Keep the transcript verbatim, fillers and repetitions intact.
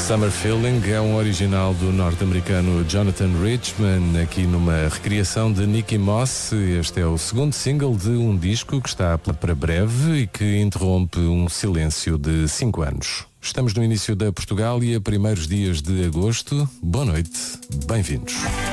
Summer Feeling é um original do norte-americano Jonathan Richman, aqui numa recriação de Nicky Moss. Este é o segundo single de um disco que está para breve e que interrompe um silêncio de cinco anos. Estamos no início da Portugália, primeiros dias de agosto. Boa noite, bem-vindos.